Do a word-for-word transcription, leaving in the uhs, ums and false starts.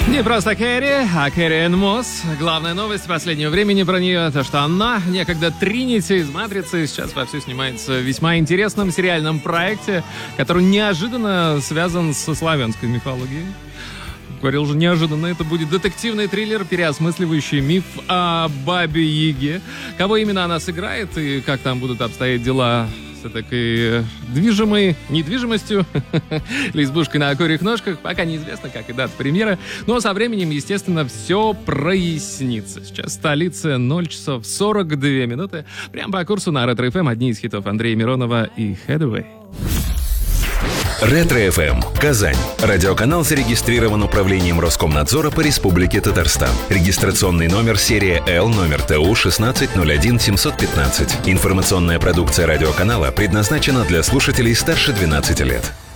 Не просто Кэрри, а Кэрри Мосс. Главная новость последнего времени про нее — то, что она, некогда Тринити из «Матрицы», сейчас вовсю снимается в весьма интересном сериальном проекте, который неожиданно связан со славянской мифологией. Говорил же, неожиданно это будет детективный триллер, переосмысливающий миф о Бабе Яге. Кого именно она сыграет и как там будут обстоять дела с такой движимой недвижимостью или избушкой на курьих ножках, пока неизвестно, как и дата премьеры. Но со временем, естественно, все прояснится. Сейчас в столице ноль часов сорок две минуты. Прямо по курсу на Ретро эф эм одни из хитов Андрея Миронова и Headway. Ретро эф эм. Казань. Радиоканал зарегистрирован управлением Роскомнадзора по Республике Татарстан. Регистрационный номер серия Л, номер Т У шестнадцать ноль один семьсот пятнадцать. Информационная продукция радиоканала предназначена для слушателей старше двенадцати лет.